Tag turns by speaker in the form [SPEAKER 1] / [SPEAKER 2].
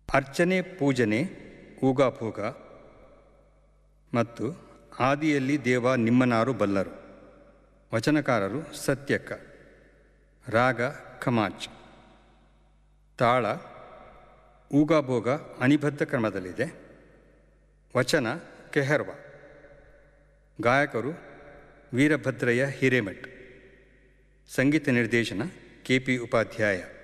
[SPEAKER 1] ಅರ್ಚನೆ ಪೂಜನೆ ಊಗಾಭೋಗ ಮತ್ತು ಆದಿಯಲ್ಲಿ ದೇವ ನಿಮ್ಮನಾರು ಬಲ್ಲರು. ವಚನಕಾರರು ಸತ್ಯಕ್ಕ. ರಾಗ ಖಮಾಚ್. ತಾಳ ಊಗಾಭೋಗ ಅನಿಬದ್ಧ ಕ್ರಮದಲ್ಲಿದೆ. ವಚನ ಕೆಹರ್ವ. ಗಾಯಕರು ವೀರಭದ್ರಯ್ಯ ಹಿರೇಮಠ್. ಸಂಗೀತ ನಿರ್ದೇಶನ ಕೆ ಪಿ ಉಪಾಧ್ಯಾಯ.